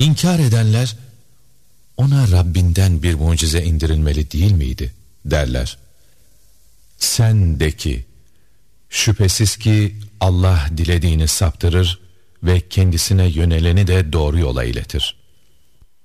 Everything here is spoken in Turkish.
İnkar edenler, ona Rabbinden bir mucize indirilmeli değil miydi derler. Sen de ki, şüphesiz ki Allah dilediğini saptırır ve kendisine yöneleni de doğru yola iletir.